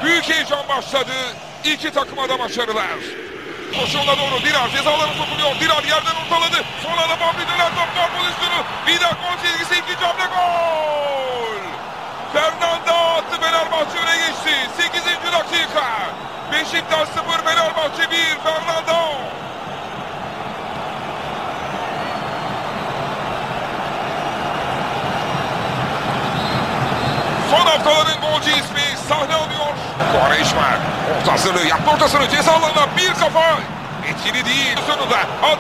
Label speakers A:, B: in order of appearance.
A: Büyük heyecan başladı. İki takıma da başarılar. Koşuğuna doğru Dirar ceza alanı sokuluyor. Dirar yerden ortaladı. Son anda Bambi dönen top var pozisyonu. Vida gol çizgisi, ikinci hamle gol. Fernanda attı, Fenerbahçe öne geçti. 8. dakika. Beşiktaş 0, Fenerbahçe 1. Fernanda. Son haftaların golcü ismi sahne alıyor. Quaresma ortasını yaptı, ortasını ceza alanına bir kafa. Etkili değil sonunda.